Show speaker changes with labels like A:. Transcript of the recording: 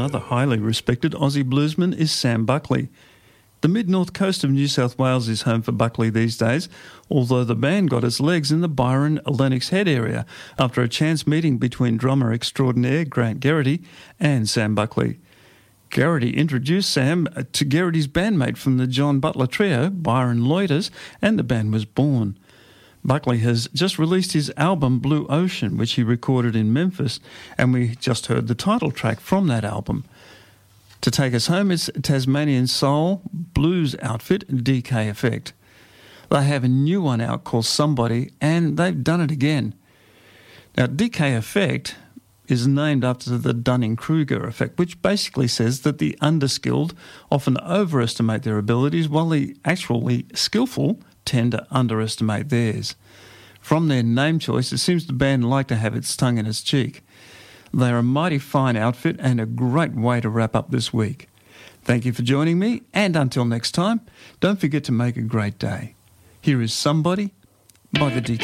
A: Another highly respected Aussie bluesman is Sam Buckley. The mid-north coast of New South Wales is home for Buckley these days, although the band got its legs in the Byron Lennox Head area after a chance meeting between drummer extraordinaire Grant Geraghty and Sam Buckley. Geraghty introduced Sam to Geraghty's bandmate from the John Butler Trio, Byron Loiters, and the band was born. Buckley has just released his album Blue Ocean, which he recorded in Memphis, and we just heard the title track from that album. To take us home is Tasmanian soul blues outfit DK Effect. They have a new one out called Somebody, and they've done it again. Now, DK Effect is named after the Dunning-Kruger effect, which basically says that the underskilled often overestimate their abilities, while the actually skillful tend to underestimate theirs. From their name choice, it seems the band like to have its tongue in its cheek. They're a mighty fine outfit and a great way to wrap up this week. Thank you for joining me, and until next time, don't forget to make a great day. Here is Somebody by the DK.